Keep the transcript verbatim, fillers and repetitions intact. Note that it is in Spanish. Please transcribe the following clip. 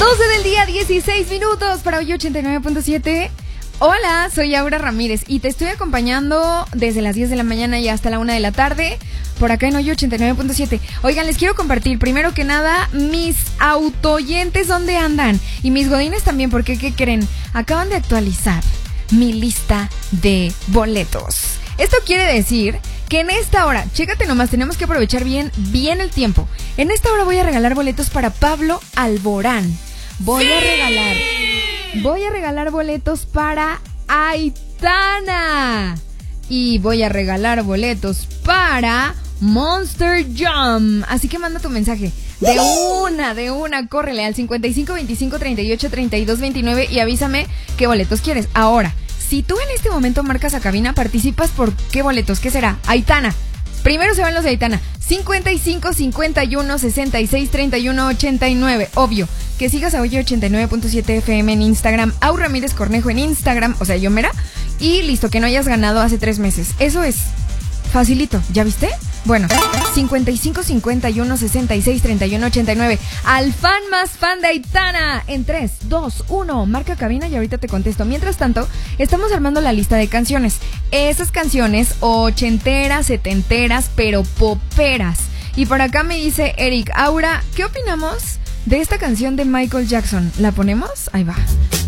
doce del día, dieciséis minutos para hoy ochenta y nueve punto siete. Hola, soy Aura Ramírez y te estoy acompañando desde las diez de la mañana y hasta la una de la tarde por acá en hoy ochenta y nueve punto siete. Oigan, les quiero compartir primero que nada mis autoyentes dónde andan y mis godines también, porque ¿qué creen? Acaban de actualizar mi lista de boletos. Esto quiere decir que en esta hora, chécate nomás, tenemos que aprovechar bien, bien el tiempo. En esta hora voy a regalar boletos para Pablo Alborán. Voy ¡Sí! a regalar, voy a regalar boletos para Aitana. Y voy a regalar boletos para Monster Jam. Así que manda tu mensaje. De una, de una, córrele al cincuenta y cinco, veinticinco, treinta y ocho, treinta y dos, veintinueve y avísame qué boletos quieres. Ahora, si tú en este momento marcas a cabina, participas por qué boletos, ¿qué será? Aitana. Primero se van los de Aitana. cincuenta y cinco, cincuenta y uno, sesenta y seis, treinta y uno, ochenta y nueve. Obvio, que sigas a hoy ochenta y nueve punto siete F M en Instagram, Au Ramírez Cornejo en Instagram, o sea, yo mera. Y listo, que no hayas ganado hace tres meses. Eso es facilito, ¿ya viste? Bueno, cincuenta y cinco, cincuenta y uno, sesenta y seis, treinta y uno, ochenta y nueve. Al fan más fan de Aitana. En tres, dos, uno, marca cabina y ahorita te contesto. Mientras tanto, estamos armando la lista de canciones. Esas canciones ochenteras, setenteras, pero poperas. Y por acá me dice Eric, Aura, ¿qué opinamos de esta canción de Michael Jackson? ¿La ponemos? Ahí va.